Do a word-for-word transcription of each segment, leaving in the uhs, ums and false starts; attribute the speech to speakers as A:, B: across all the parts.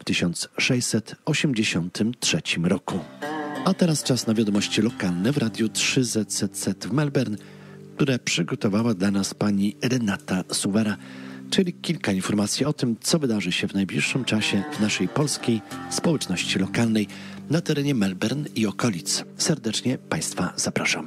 A: w tysiąc sześćset osiemdziesiątym trzecim roku. A teraz czas na wiadomości lokalne w Radiu trzy Z Z Z w Melbourne, które przygotowała dla nas pani Renata Suwera, czyli kilka informacji o tym, co wydarzy się w najbliższym czasie w naszej polskiej społeczności lokalnej na terenie Melbourne i okolic. Serdecznie Państwa zapraszam.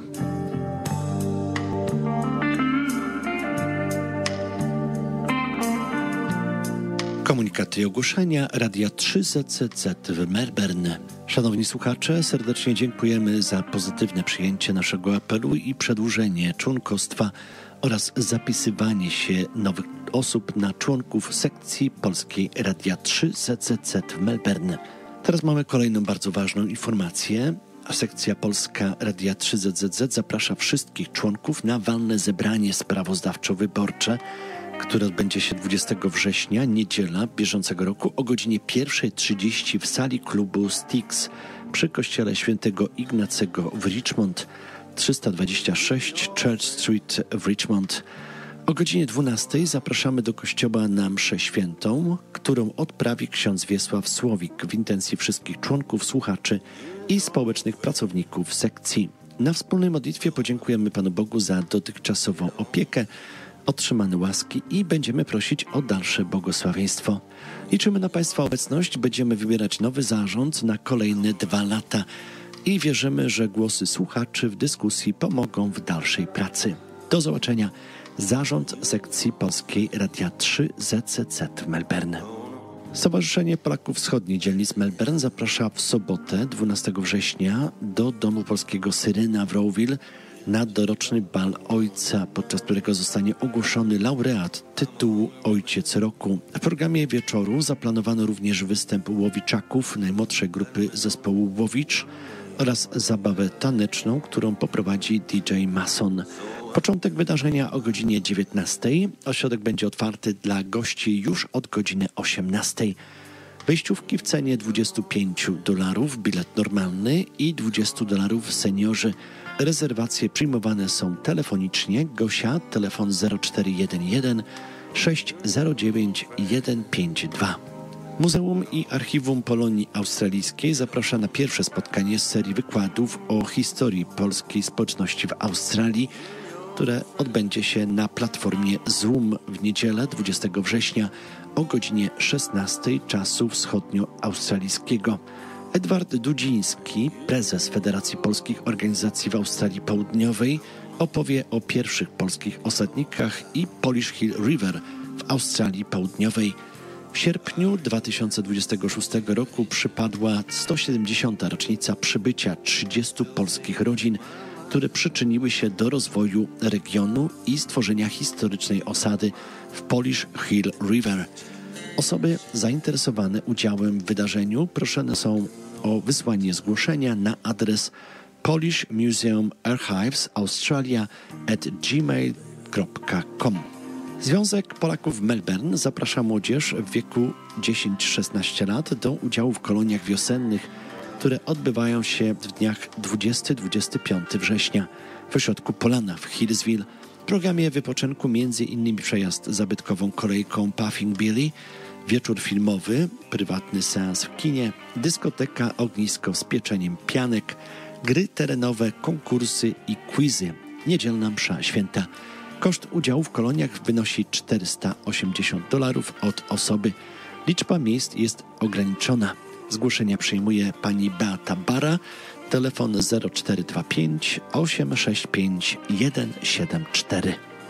A: Komunikaty i ogłoszenia Radia trzy Z Z Z w Melbourne. Szanowni słuchacze, serdecznie dziękujemy za pozytywne przyjęcie naszego apelu i przedłużenie członkostwa oraz zapisywanie się nowych osób na członków sekcji polskiej Radia trzy Z Z Z w Melbourne. Teraz mamy kolejną bardzo ważną informację. Sekcja polska Radia trzy Z Z Z zaprasza wszystkich członków na walne zebranie sprawozdawczo-wyborcze, które odbędzie się dwudziestego września, niedziela bieżącego roku o godzinie pierwsza trzydzieści w sali klubu Styx przy kościele świętego Ignacego w Richmond, trzysta dwadzieścia sześć Church Street w Richmond. O godzinie dwunastej zapraszamy do kościoła na mszę świętą, którą odprawi ksiądz Wiesław Słowik w intencji wszystkich członków, słuchaczy i społecznych pracowników sekcji. Na wspólnej modlitwie podziękujemy Panu Bogu za dotychczasową opiekę, otrzymane łaski i będziemy prosić o dalsze błogosławieństwo. Liczymy na Państwa obecność, będziemy wybierać nowy zarząd na kolejne dwa lata i wierzymy, że głosy słuchaczy w dyskusji pomogą w dalszej pracy. Do zobaczenia. Zarząd sekcji polskiej Radia trzy Z Z Z w Melbourne. Stowarzyszenie Polaków Wschodniej Dzielnic Melbourne zaprasza w sobotę dwunastego września do Domu Polskiego Syrena w Rowville na doroczny bal Ojca, podczas którego zostanie ogłoszony laureat tytułu Ojciec Roku. W programie wieczoru zaplanowano również występ łowiczaków najmłodszej grupy zespołu Łowicz oraz zabawę taneczną, którą poprowadzi D J Mason. Początek wydarzenia o godzinie dziewiętnastej. Ośrodek będzie otwarty dla gości już od godziny osiemnastej. Wejściówki w cenie dwadzieścia pięć dolarów, bilet normalny i dwadzieścia dolarów seniorzy. Rezerwacje przyjmowane są telefonicznie. Gosia, telefon zero cztery jeden jeden sześć zero dziewięć jeden pięć dwa. Muzeum i Archiwum Polonii Australijskiej zaprasza na pierwsze spotkanie z serii wykładów o historii polskiej społeczności w Australii, które odbędzie się na platformie Zoom w niedzielę dwudziestego września o godzinie szesnastej czasu wschodnioaustralijskiego. Edward Dudziński, prezes Federacji Polskich Organizacji w Australii Południowej, opowie o pierwszych polskich osadnikach i Polish Hill River w Australii Południowej. W sierpniu dwa tysiące dwudziestego szóstego roku przypadła sto siedemdziesiąta rocznica przybycia trzydziestu polskich rodzin, które przyczyniły się do rozwoju regionu i stworzenia historycznej osady w Polish Hill River. Osoby zainteresowane udziałem w wydarzeniu proszone są o wysłanie zgłoszenia na adres polish museum archives australia at gmail kropka com. Związek Polaków w Melbourne zaprasza młodzież w wieku dziesięć do szesnastu lat do udziału w koloniach wiosennych, które odbywają się w dniach dwudziestego do dwudziestego piątego września w ośrodku Polana w Hillsville. W programie wypoczynku między innymi przejazd zabytkową kolejką Puffing Billy, wieczór filmowy, prywatny seans w kinie, dyskoteka, ognisko z pieczeniem pianek, gry terenowe, konkursy i quizy. Niedzielna msza święta. Koszt udziału w koloniach wynosi czterysta osiemdziesiąt dolarów od osoby. Liczba miejsc jest ograniczona. Zgłoszenia przyjmuje pani Beata Bara, telefon zero cztery dwa pięć osiem sześć pięć jeden siedem cztery.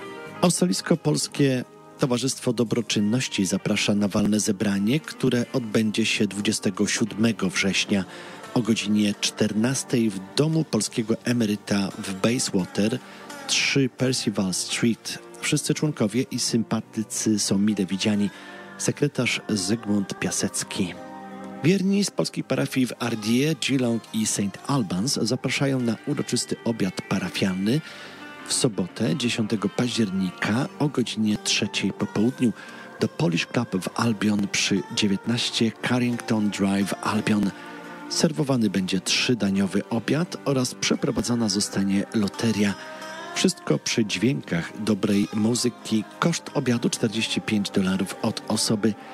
A: Australijsko-Polskie Towarzystwo Dobroczynności zaprasza na walne zebranie, które odbędzie się dwudziestego siódmego września o godzinie czternastej w Domu Polskiego Emeryta w Bayswater, trzy Percival Street. Wszyscy członkowie i sympatycy są mile widziani. Sekretarz Zygmunt Piasecki. Wierni z polskiej parafii w Ardee, Geelong i Saint Albans zapraszają na uroczysty obiad parafialny w sobotę dziesiątego października o godzinie trzeciej po południu do Polish Club w Albion przy dziewiętnaście Carrington Drive Albion. Serwowany będzie trzydaniowy obiad oraz przeprowadzona zostanie loteria. Wszystko przy dźwiękach dobrej muzyki. Koszt obiadu czterdzieści pięć dolarów od osoby.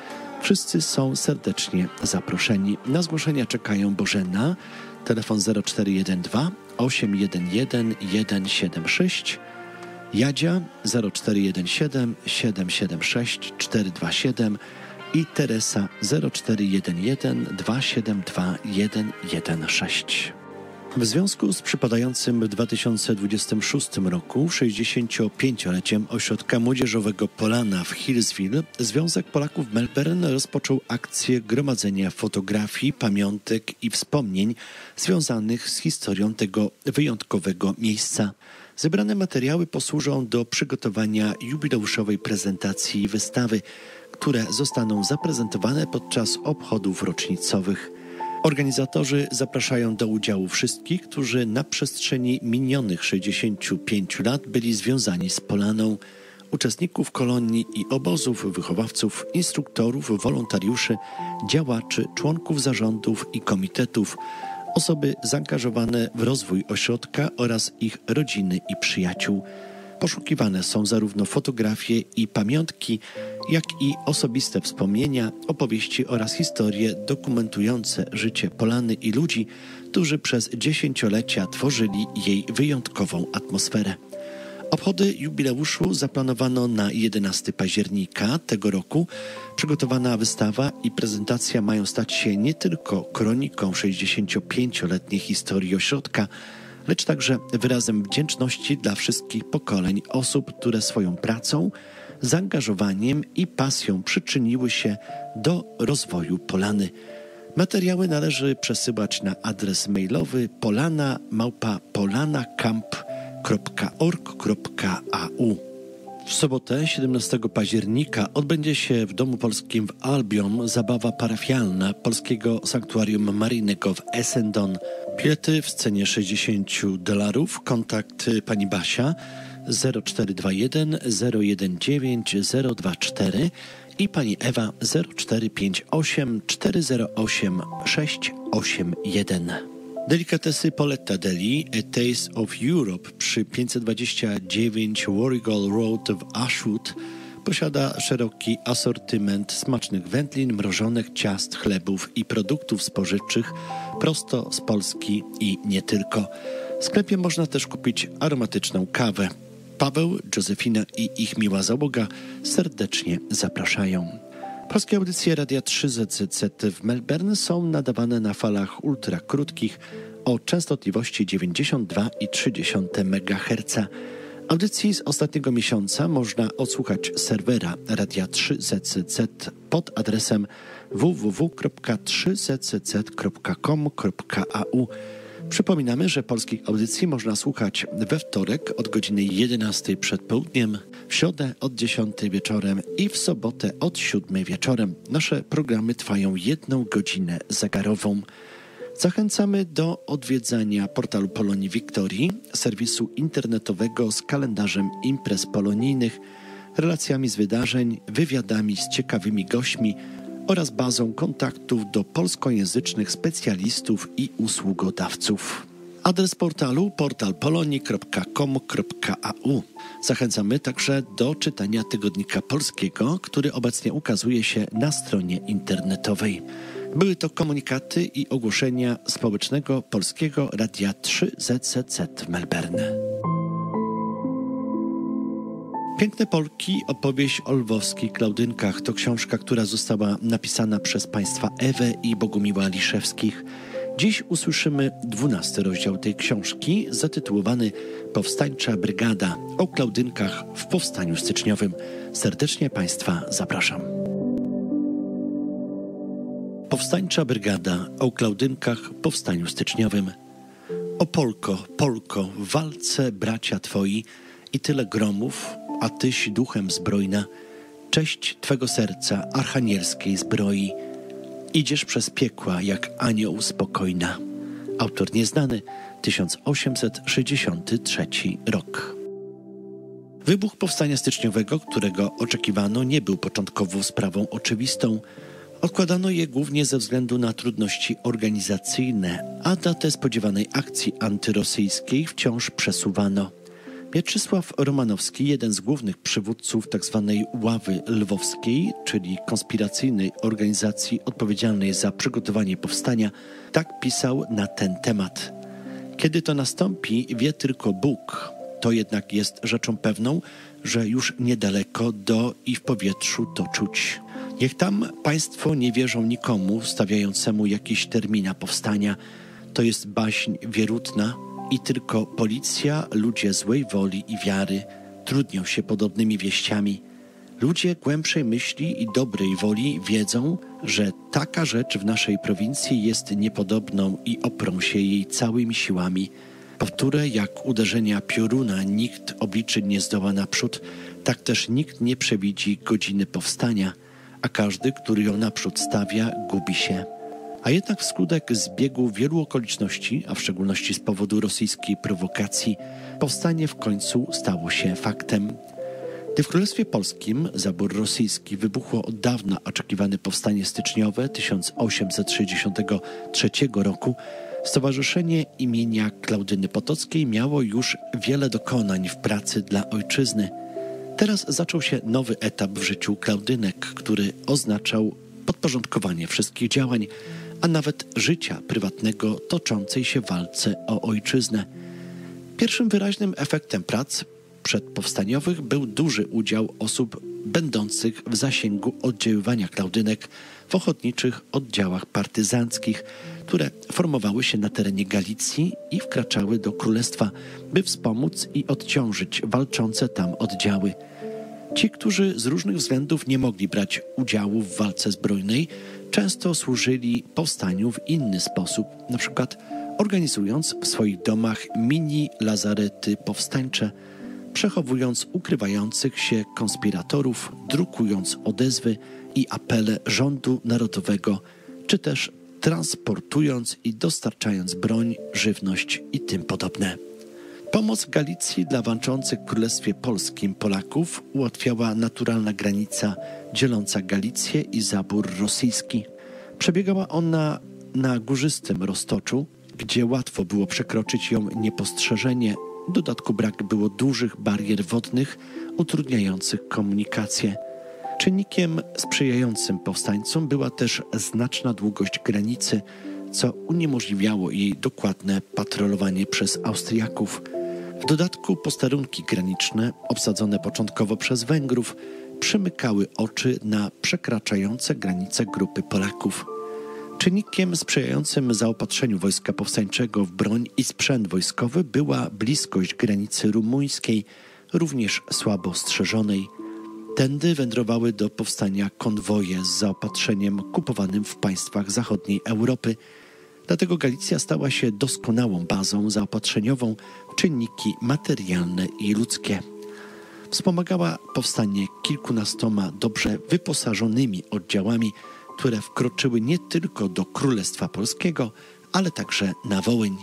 A: Wszyscy są serdecznie zaproszeni. Na zgłoszenia czekają Bożena, telefon zero cztery jeden dwa osiem jeden jeden jeden siedem sześć, Jadzia zero cztery jeden siedem siedem siedem sześć cztery dwa siedem i Teresa zero cztery jeden jeden dwa siedem dwa jeden jeden sześć. W związku z przypadającym w dwa tysiące dwudziestym szóstym roku sześćdziesięciopięcioleciem Ośrodka Młodzieżowego Polana w Hillsville, Związek Polaków w Melbourne rozpoczął akcję gromadzenia fotografii, pamiątek i wspomnień związanych z historią tego wyjątkowego miejsca. Zebrane materiały posłużą do przygotowania jubileuszowej prezentacji wystawy, które zostaną zaprezentowane podczas obchodów rocznicowych. Organizatorzy zapraszają do udziału wszystkich, którzy na przestrzeni minionych sześćdziesięciu pięciu lat byli związani z Polaną, uczestników kolonii i obozów, wychowawców, instruktorów, wolontariuszy, działaczy, członków zarządów i komitetów, osoby zaangażowane w rozwój ośrodka oraz ich rodziny i przyjaciół. Poszukiwane są zarówno fotografie i pamiątki, jak i osobiste wspomnienia, opowieści oraz historie dokumentujące życie Polany i ludzi, którzy przez dziesięciolecia tworzyli jej wyjątkową atmosferę. Obchody jubileuszu zaplanowano na jedenastego października tego roku. Przygotowana wystawa i prezentacja mają stać się nie tylko kroniką sześćdziesięciopięcioletniej historii ośrodka, lecz także wyrazem wdzięczności dla wszystkich pokoleń osób, które swoją pracą, zaangażowaniem i pasją przyczyniły się do rozwoju Polany. Materiały należy przesyłać na adres mailowy polana małpa polanacamp kropka org kropka a u. W sobotę siedemnastego października odbędzie się w Domu Polskim w Albion zabawa parafialna Polskiego Sanktuarium Maryjnego w Essendon. Bilety w cenie sześćdziesiąt dolarów. Kontakt pani Basia zero cztery dwa jeden zero jeden dziewięć zero dwa cztery i pani Ewa zero cztery pięć osiem cztery zero osiem sześć osiem jeden. Delikatesy Poletta Deli, A Taste of Europe przy pięćset dwadzieścia dziewięć Warrigal Road w Ashwood posiada szeroki asortyment smacznych wędlin, mrożonych ciast, chlebów i produktów spożywczych prosto z Polski i nie tylko. W sklepie można też kupić aromatyczną kawę. Paweł, Józefina i ich miła załoga serdecznie zapraszają. Polskie audycje Radia trzy Z Z Z w Melbourne są nadawane na falach ultrakrótkich o częstotliwości dziewięćdziesiąt dwa i trzy dziesiąte megaherca. Audycji z ostatniego miesiąca można odsłuchać z serwera Radia trzy Z Z Z pod adresem w w w kropka trzy z z z kropka com kropka a u. Przypominamy, że polskich audycji można słuchać we wtorek od godziny jedenastej przed południem, w środę od dziesiątej wieczorem i w sobotę od siódmej wieczorem. Nasze programy trwają jedną godzinę zegarową. Zachęcamy do odwiedzania portalu Polonii Wiktorii, serwisu internetowego z kalendarzem imprez polonijnych, relacjami z wydarzeń, wywiadami z ciekawymi gośćmi oraz bazą kontaktów do polskojęzycznych specjalistów i usługodawców. Adres portalu portal polonii kropka com kropka a u. Zachęcamy także do czytania Tygodnika Polskiego, który obecnie ukazuje się na stronie internetowej. Były to komunikaty i ogłoszenia społecznego Polskiego Radia trzy Z Z Z w Melbourne. Piękne Polki, opowieść o lwowskich Klaudynkach to książka, która została napisana przez państwa Ewę i Bogumiła Liszewskich. Dziś usłyszymy dwunasty rozdział tej książki, zatytułowany Powstańcza Brygada o Klaudynkach w Powstaniu Styczniowym. Serdecznie państwa zapraszam. Powstańcza Brygada o Klaudynkach w Powstaniu Styczniowym. O Polko, Polko, w walce bracia twoi i tyle gromów, a tyś duchem zbrojna, cześć twego serca archanielskiej zbroi. Idziesz przez piekła jak anioł spokojna. Autor nieznany, tysiąc osiemset sześćdziesiąty trzeci rok. Wybuch powstania styczniowego, którego oczekiwano, nie był początkowo sprawą oczywistą. Odkładano je głównie ze względu na trudności organizacyjne, a datę spodziewanej akcji antyrosyjskiej wciąż przesuwano. Mieczysław Romanowski, jeden z głównych przywódców tzw. Ławy Lwowskiej, czyli konspiracyjnej organizacji odpowiedzialnej za przygotowanie powstania, tak pisał na ten temat. Kiedy to nastąpi, wie tylko Bóg. To jednak jest rzeczą pewną, że już niedaleko do i w powietrzu to czuć. Niech tam państwo nie wierzą nikomu stawiającemu jakiś termina powstania. To jest baśń wierutna i tylko policja, ludzie złej woli i wiary trudnią się podobnymi wieściami. Ludzie głębszej myśli i dobrej woli wiedzą, że taka rzecz w naszej prowincji jest niepodobną i oprą się jej całymi siłami. Powtórę, jak uderzenia pioruna nikt obliczyć nie zdoła naprzód, tak też nikt nie przewidzi godziny powstania, a każdy, który ją naprzód stawia, gubi się. A jednak wskutek zbiegu wielu okoliczności, a w szczególności z powodu rosyjskiej prowokacji, powstanie w końcu stało się faktem. Gdy w Królestwie Polskim zabór rosyjski wybuchło od dawna oczekiwane powstanie styczniowe tysiąc osiemset sześćdziesiątego trzeciego roku, Stowarzyszenie imienia Klaudyny Potockiej miało już wiele dokonań w pracy dla ojczyzny. Teraz zaczął się nowy etap w życiu Klaudynek, który oznaczał podporządkowanie wszystkich działań, a nawet życia prywatnego toczącej się walce o ojczyznę. Pierwszym wyraźnym efektem prac przedpowstaniowych był duży udział osób będących w zasięgu oddziaływania Klaudynek w ochotniczych oddziałach partyzanckich, które formowały się na terenie Galicji i wkraczały do królestwa, by wspomóc i odciążyć walczące tam oddziały. Ci, którzy z różnych względów nie mogli brać udziału w walce zbrojnej, często służyli powstaniu w inny sposób, na przykład organizując w swoich domach mini-lazarety powstańcze, przechowując ukrywających się konspiratorów, drukując odezwy i apele rządu narodowego, czy też transportując i dostarczając broń, żywność i tym podobne. Pomoc w Galicji dla walczących w Królestwie Polskim Polaków ułatwiała naturalna granica dzieląca Galicję i zabór rosyjski. Przebiegała ona na górzystym roztoczu, gdzie łatwo było przekroczyć ją niepostrzeżenie. W dodatku brak było dużych barier wodnych utrudniających komunikację. Czynnikiem sprzyjającym powstańcom była też znaczna długość granicy, co uniemożliwiało jej dokładne patrolowanie przez Austriaków. W dodatku posterunki graniczne, obsadzone początkowo przez Węgrów, przymykały oczy na przekraczające granice grupy Polaków. Czynnikiem sprzyjającym zaopatrzeniu wojska powstańczego w broń i sprzęt wojskowy była bliskość granicy rumuńskiej, również słabo ostrzeżonej. Tędy wędrowały do powstania konwoje z zaopatrzeniem kupowanym w państwach zachodniej Europy. Dlatego Galicja stała się doskonałą bazą zaopatrzeniową w czynniki materialne i ludzkie. Wspomagała powstanie kilkunastoma dobrze wyposażonymi oddziałami, które wkroczyły nie tylko do Królestwa Polskiego, ale także na Wołyń.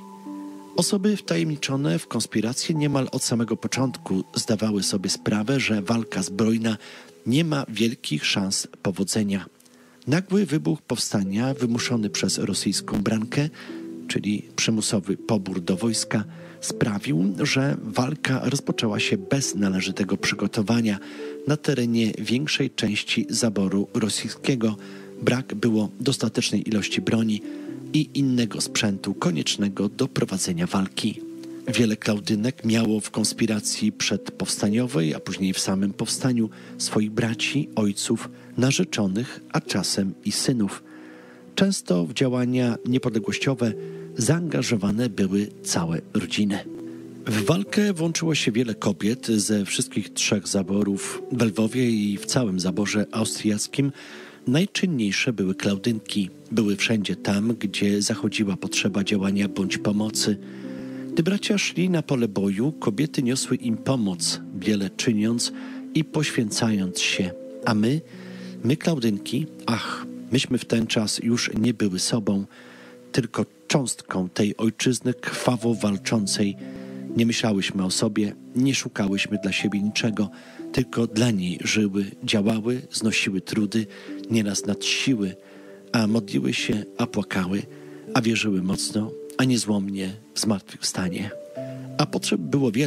A: Osoby wtajemniczone w konspirację niemal od samego początku zdawały sobie sprawę, że walka zbrojna nie ma wielkich szans powodzenia. Nagły wybuch powstania wymuszony przez rosyjską brankę, czyli przymusowy pobór do wojska, sprawił, że walka rozpoczęła się bez należytego przygotowania na terenie większej części zaboru rosyjskiego. Brak było dostatecznej ilości broni i innego sprzętu koniecznego do prowadzenia walki. Wiele Klaudynek miało w konspiracji przedpowstaniowej, a później w samym powstaniu swoich braci, ojców, narzeczonych, a czasem i synów. Często w działania niepodległościowe zaangażowane były całe rodziny. W walkę włączyło się wiele kobiet ze wszystkich trzech zaborów w Lwowie i w całym zaborze austriackim. Najczynniejsze były Klaudynki. Były wszędzie tam, gdzie zachodziła potrzeba działania bądź pomocy. Gdy bracia szli na pole boju, kobiety niosły im pomoc, wiele czyniąc i poświęcając się. A my, my Klaudynki, ach, myśmy w ten czas już nie były sobą, tylko cząstką tej ojczyzny krwawo walczącej. Nie myślałyśmy o sobie, nie szukałyśmy dla siebie niczego, tylko dla niej żyły, działały, znosiły trudy, nieraz nad siły, a modliły się, a płakały, a wierzyły mocno, a niezłomnie w zmartwychwstanie. A potrzeb było wiele,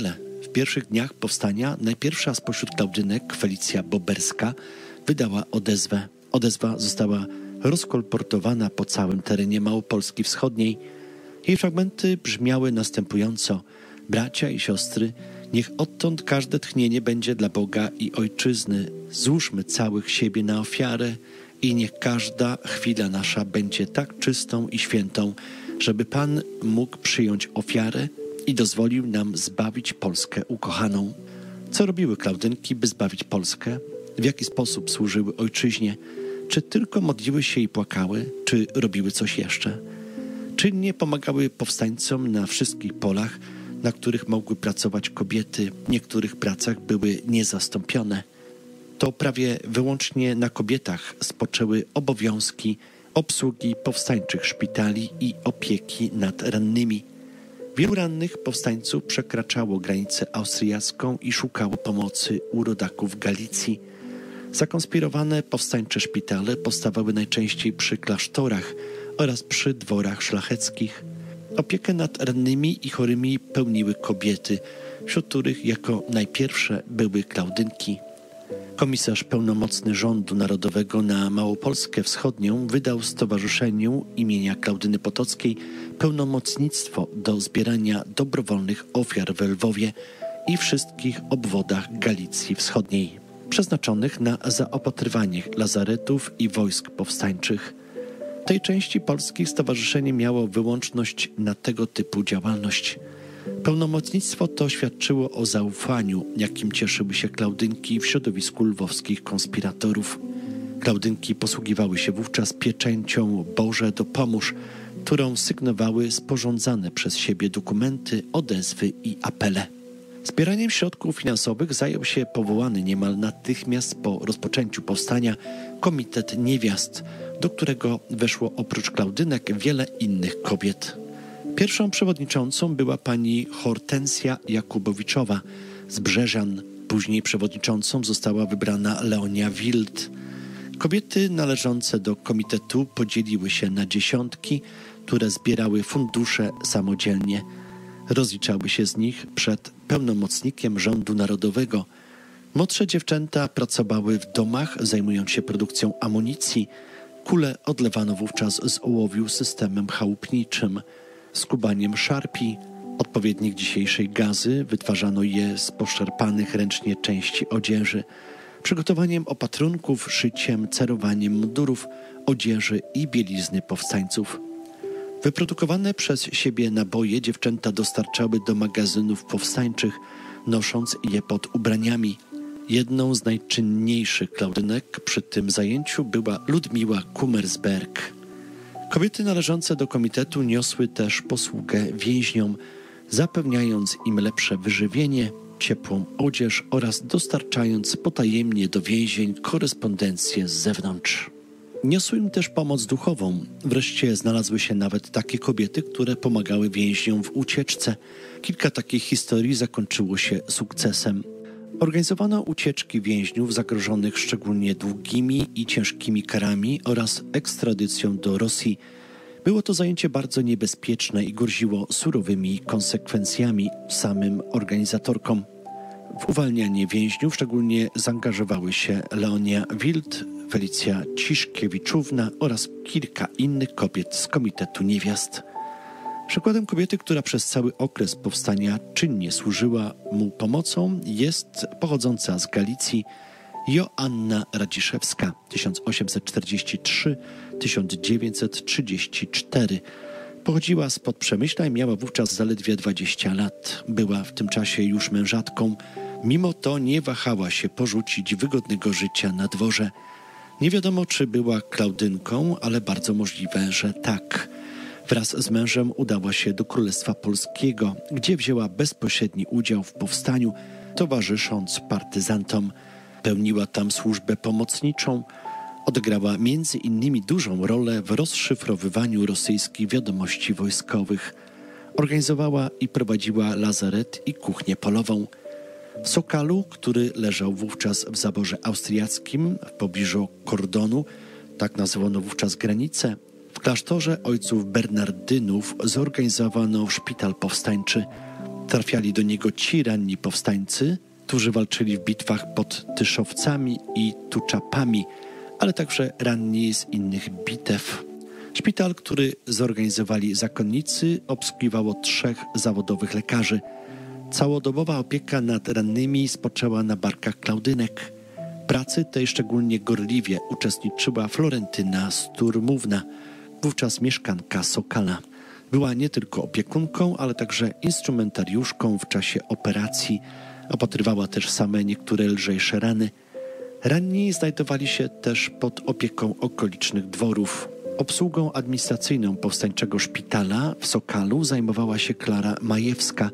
A: W pierwszych dniach powstania najpierwsza spośród klaudynek, Felicja Boberska, wydała odezwę. Odezwa została rozkolportowana po całym terenie Małopolski Wschodniej. Jej fragmenty brzmiały następująco: bracia i siostry, niech odtąd każde tchnienie będzie dla Boga i Ojczyzny. Złóżmy całych siebie na ofiarę i niech każda chwila nasza będzie tak czystą i świętą, żeby Pan mógł przyjąć ofiarę i dozwolił nam zbawić Polskę ukochaną. Co robiły klaudynki, by zbawić Polskę? W jaki sposób służyły Ojczyźnie? Czy tylko modliły się i płakały, czy robiły coś jeszcze? Czynnie pomagały powstańcom na wszystkich polach, na których mogły pracować kobiety. W niektórych pracach były niezastąpione. To prawie wyłącznie na kobietach spoczęły obowiązki obsługi powstańczych szpitali i opieki nad rannymi. Wielu rannych powstańców przekraczało granicę austriacką i szukało pomocy u rodaków Galicji. Zakonspirowane powstańcze szpitale powstawały najczęściej przy klasztorach oraz przy dworach szlacheckich. Opiekę nad rannymi i chorymi pełniły kobiety, wśród których jako najpierwsze były klaudynki. Komisarz pełnomocny Rządu Narodowego na Małopolskę Wschodnią wydał Stowarzyszeniu imienia Klaudyny Potockiej pełnomocnictwo do zbierania dobrowolnych ofiar we Lwowie i wszystkich obwodach Galicji Wschodniej, przeznaczonych na zaopatrywanie lazaretów i wojsk powstańczych. W tej części Polski stowarzyszenie miało wyłączność na tego typu działalność. Pełnomocnictwo to świadczyło o zaufaniu, jakim cieszyły się klaudynki w środowisku lwowskich konspiratorów. Klaudynki posługiwały się wówczas pieczęcią Boże dopomóż, którą sygnowały sporządzane przez siebie dokumenty, odezwy i apele. Zbieraniem środków finansowych zajął się powołany niemal natychmiast po rozpoczęciu powstania Komitet Niewiast, do którego weszło oprócz klaudynek wiele innych kobiet. Pierwszą przewodniczącą była pani Hortensja Jakubowiczowa z Brzeżan. Później przewodniczącą została wybrana Leonia Wild. Kobiety należące do komitetu podzieliły się na dziesiątki, które zbierały fundusze samodzielnie. Rozliczały się z nich przed pełnomocnikiem Rządu Narodowego. Młodsze dziewczęta pracowały w domach, zajmując się produkcją amunicji. Kule odlewano wówczas z ołowiu systemem chałupniczym. Skubaniem szarpi, odpowiednik dzisiejszej gazy, wytwarzano je z poszczerpanych ręcznie części odzieży, przygotowaniem opatrunków, szyciem, cerowaniem mundurów, odzieży i bielizny powstańców. Wyprodukowane przez siebie naboje dziewczęta dostarczały do magazynów powstańczych, nosząc je pod ubraniami. Jedną z najczynniejszych klaudynek przy tym zajęciu była Ludmiła Kummersberg. Kobiety należące do komitetu niosły też posługę więźniom, zapewniając im lepsze wyżywienie, ciepłą odzież oraz dostarczając potajemnie do więzień korespondencję z zewnątrz. Niosły im też pomoc duchową. Wreszcie znalazły się nawet takie kobiety, które pomagały więźniom w ucieczce. Kilka takich historii zakończyło się sukcesem. Organizowano ucieczki więźniów zagrożonych szczególnie długimi i ciężkimi karami oraz ekstradycją do Rosji. Było to zajęcie bardzo niebezpieczne i groziło surowymi konsekwencjami samym organizatorkom. W uwalnianie więźniów szczególnie zaangażowały się Leonia Wild, Felicja Ciszkiewiczówna oraz kilka innych kobiet z Komitetu Niewiast. Przykładem kobiety, która przez cały okres powstania czynnie służyła mu pomocą, jest pochodząca z Galicji Joanna Radziszewska tysiąc osiemset czterdziesty trzeci do tysiąc dziewięćset trzydziestego czwartego. Pochodziła spod Przemyśla i miała wówczas zaledwie dwadzieścia lat. Była w tym czasie już mężatką. Mimo to nie wahała się porzucić wygodnego życia na dworze. Nie wiadomo, czy była klaudynką, ale bardzo możliwe, że tak. Wraz z mężem udała się do Królestwa Polskiego, gdzie wzięła bezpośredni udział w powstaniu, towarzysząc partyzantom. Pełniła tam służbę pomocniczą. Odegrała między innymi dużą rolę w rozszyfrowywaniu rosyjskich wiadomości wojskowych. Organizowała i prowadziła lazaret i kuchnię polową. W Sokalu, który leżał wówczas w zaborze austriackim w pobliżu kordonu, tak nazywano wówczas granicę, w klasztorze ojców Bernardynów zorganizowano szpital powstańczy. Trafiali do niego ci ranni powstańcy, którzy walczyli w bitwach pod Tyszowcami i Tuczapami, ale także ranni z innych bitew. Szpital, który zorganizowali zakonnicy, obsługiwało trzech zawodowych lekarzy. Całodobowa opieka nad rannymi spoczęła na barkach Klaudynek. Pracy tej szczególnie gorliwie uczestniczyła Florentyna Sturmówna, wówczas mieszkanka Sokala. Była nie tylko opiekunką, ale także instrumentariuszką w czasie operacji. Opatrywała też same niektóre lżejsze rany. Ranni znajdowali się też pod opieką okolicznych dworów. Obsługą administracyjną powstańczego szpitala w Sokalu zajmowała się Klara Majewska.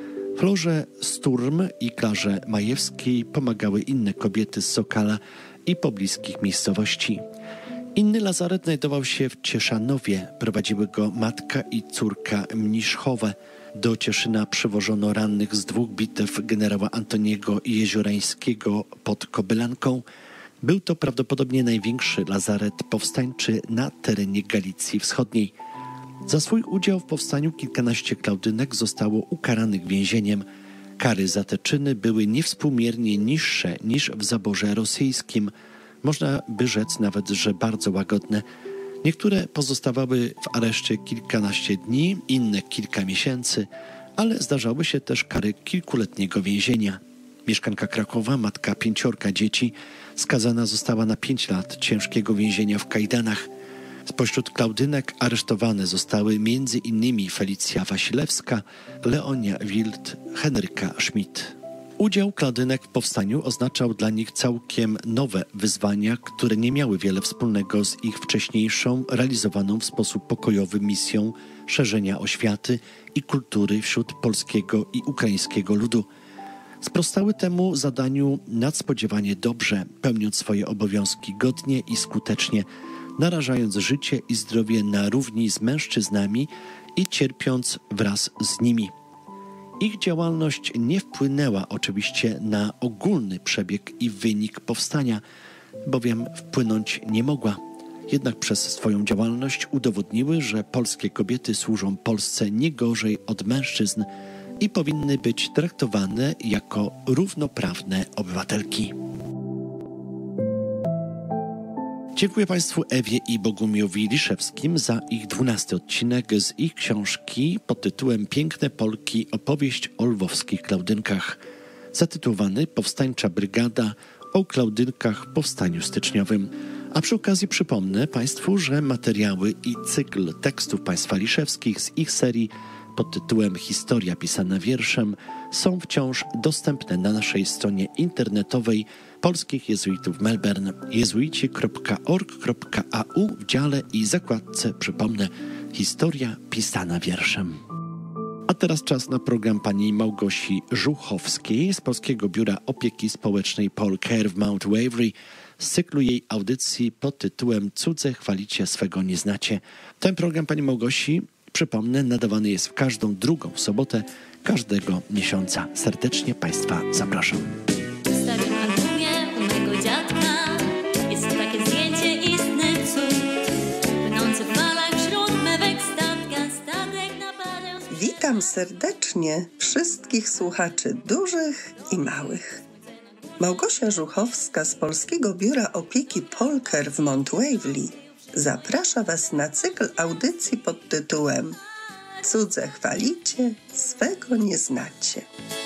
A: Florze Sturm i Klarze Majewskiej pomagały inne kobiety z Sokala i pobliskich miejscowości. Inny lazaret znajdował się w Cieszanowie. Prowadziły go matka i córka Mniszchowe. Do Cieszyna przywożono rannych z dwóch bitew generała Antoniego Jeziorańskiego pod Kobylanką. Był to prawdopodobnie największy lazaret powstańczy na terenie Galicji Wschodniej. Za swój udział w powstaniu kilkanaście Klaudynek zostało ukaranych więzieniem. Kary za te czyny były niewspółmiernie niższe niż w zaborze rosyjskim. Można by rzec nawet, że bardzo łagodne. Niektóre pozostawały w areszcie kilkanaście dni, inne kilka miesięcy, ale zdarzały się też kary kilkuletniego więzienia. Mieszkanka Krakowa, matka pięciorka dzieci, skazana została na pięć lat ciężkiego więzienia w kajdanach. Spośród Klaudynek aresztowane zostały między innymi Felicja Wasilewska, Leonia Wild, Henryka Schmidt. Udział Klaudynek w powstaniu oznaczał dla nich całkiem nowe wyzwania, które nie miały wiele wspólnego z ich wcześniejszą, realizowaną w sposób pokojowy misją szerzenia oświaty i kultury wśród polskiego i ukraińskiego ludu. Sprostały temu zadaniu nadspodziewanie dobrze, pełniąc swoje obowiązki godnie i skutecznie, narażając życie i zdrowie na równi z mężczyznami i cierpiąc wraz z nimi. Ich działalność nie wpłynęła oczywiście na ogólny przebieg i wynik powstania, bowiem wpłynąć nie mogła. Jednak przez swoją działalność udowodniły, że polskie kobiety służą Polsce nie gorzej od mężczyzn i powinny być traktowane jako równoprawne obywatelki. Dziękuję Państwu Ewie i Bogumiowi Liszewskim za ich dwunasty odcinek z ich książki pod tytułem Piękne Polki – opowieść o lwowskich Klaudynkach, zatytułowany Powstańcza Brygada o Klaudynkach w Powstaniu Styczniowym. A przy okazji przypomnę Państwu, że materiały i cykl tekstów państwa Liszewskich z ich serii pod tytułem Historia pisana wierszem są wciąż dostępne na naszej stronie internetowej Polskich Jezuitów Melbourne jezuici kropka org kropka a u w dziale i zakładce, przypomnę, Historia pisana wierszem. A teraz czas na program pani Małgosi Żuchowskiej z Polskiego Biura Opieki Społecznej Paul Care w Mount Waverly z cyklu jej audycji pod tytułem Cudze chwalicie, swego nie znacie. Ten program pani Małgosi, przypomnę, nadawany jest w każdą drugą sobotę każdego miesiąca. Serdecznie Państwa zapraszam.
B: W starym albumie u mego dziadka jest takie zdjęcie, istny cud, płynący w falach wśród mewek statka, statek na parę.
C: Witam serdecznie wszystkich słuchaczy dużych i małych. Małgosia Żuchowska z Polskiego Biura Opieki Paul Care w Mount Waverly zaprasza Was na cykl audycji pod tytułem Cudze chwalicie, swego nie znacie.